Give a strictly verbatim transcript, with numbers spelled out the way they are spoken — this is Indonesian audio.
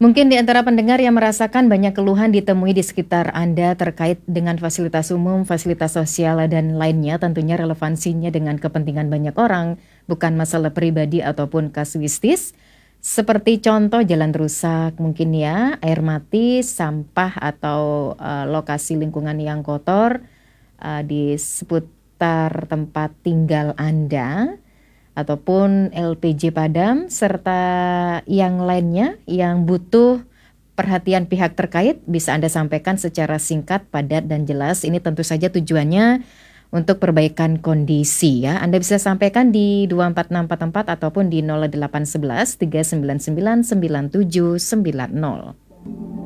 Mungkin di antara pendengar yang merasakan banyak keluhan ditemui di sekitar Anda terkait dengan fasilitas umum, fasilitas sosial, dan lainnya, tentunya relevansinya dengan kepentingan banyak orang, bukan masalah pribadi ataupun kasuistis. Seperti contoh jalan rusak mungkin ya, air mati, sampah atau eh, lokasi lingkungan yang kotor eh, di seputar tempat tinggal Anda, ataupun L P G padam, serta yang lainnya yang butuh perhatian pihak terkait, bisa Anda sampaikan secara singkat, padat, dan jelas. Ini tentu saja tujuannya untuk perbaikan kondisi ya. Anda bisa sampaikan di dua empat enam empat empat ataupun di nol delapan satu satu tiga sembilan sembilan sembilan tujuh sembilan nol.